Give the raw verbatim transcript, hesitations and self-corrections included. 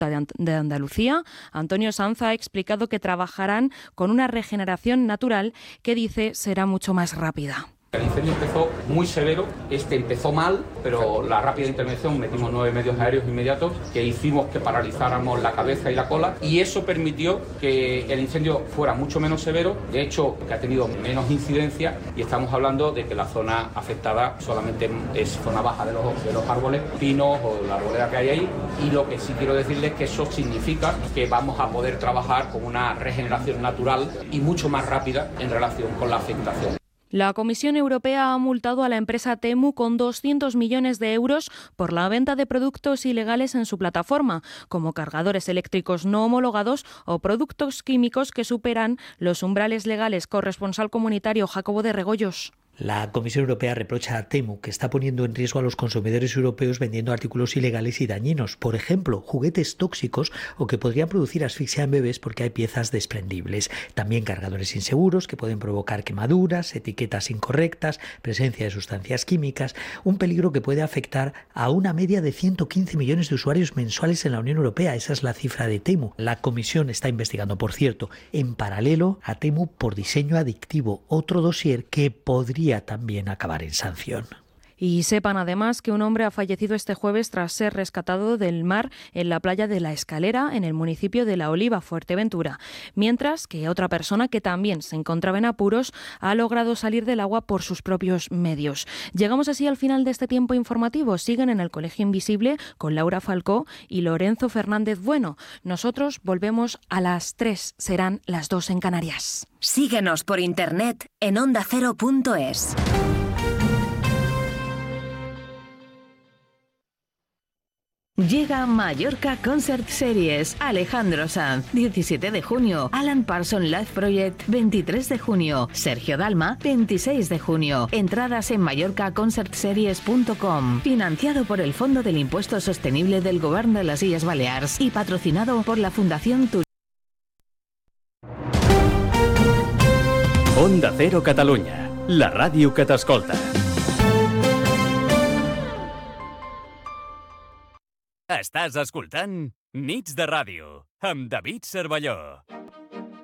de Andalucía, Antonio Sanz, ha explicado que trabajarán con una regeneración natural que dice será mucho más rápida. El incendio empezó muy severo, este empezó mal, pero la rápida intervención, metimos nueve medios aéreos inmediatos que hicimos que paralizáramos la cabeza y la cola, y eso permitió que el incendio fuera mucho menos severo, de hecho que ha tenido menos incidencia, y estamos hablando de que la zona afectada solamente es zona baja de los, de los árboles, pinos o la arboleda que hay ahí, y lo que sí quiero decirles es que eso significa que vamos a poder trabajar con una regeneración natural y mucho más rápida en relación con la afectación. La Comisión Europea ha multado a la empresa Temu con doscientos millones de euros por la venta de productos ilegales en su plataforma, como cargadores eléctricos no homologados o productos químicos que superan los umbrales legales. Corresponsal comunitario Jacobo de Regoyos. La Comisión Europea reprocha a Temu que está poniendo en riesgo a los consumidores europeos vendiendo artículos ilegales y dañinos, por ejemplo, juguetes tóxicos o que podrían producir asfixia en bebés porque hay piezas desprendibles. También cargadores inseguros que pueden provocar quemaduras, etiquetas incorrectas, presencia de sustancias químicas, un peligro que puede afectar a una media de ciento quince millones de usuarios mensuales en la Unión Europea. Esa es la cifra de Temu. La Comisión está investigando, por cierto, en paralelo a Temu por diseño adictivo, otro dossier que podría también acabar en sanción. Y sepan además que un hombre ha fallecido este jueves tras ser rescatado del mar en la playa de La Escalera, en el municipio de La Oliva, Fuerteventura, mientras que otra persona que también se encontraba en apuros ha logrado salir del agua por sus propios medios. Llegamos así al final de este tiempo informativo. Siguen en el Colegio Invisible con Laura Falcó y Lorenzo Fernández Bueno. Nosotros volvemos a las tres, serán las dos en Canarias. Síguenos por internet en onda cero punto es. Llega Mallorca Concert Series. Alejandro Sanz, diecisiete de junio. Alan Parsons Live Project, veintitrés de junio. Sergio Dalma, veintiséis de junio. Entradas en mallorca concert series punto com. Financiado por el Fondo del Impuesto Sostenible del Govern de las Illes Balears y patrocinado por la Fundación Turismo. Onda Cero Catalunya, la ràdio que t'escolta. Estàs escoltant Nits de Ràdio amb David Cervelló.